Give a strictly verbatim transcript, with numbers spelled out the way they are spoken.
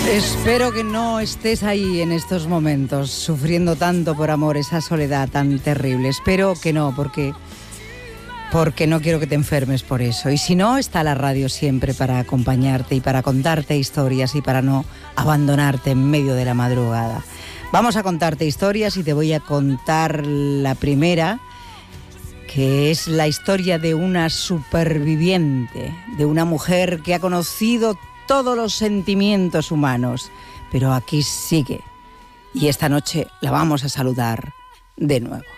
Espero que no estés ahí en estos momentos, sufriendo tanto por amor, esa soledad tan terrible. Espero que no, porque, porque no quiero que te enfermes por eso. Y si no, está la radio siempre para acompañarte y para contarte historias y para no abandonarte en medio de la madrugada. Vamos a contarte historias y te voy a contar la primera, que es la historia de una superviviente, de una mujer que ha conocido todos los sentimientos humanos, pero aquí sigue. Y esta noche la vamos a saludar de nuevo.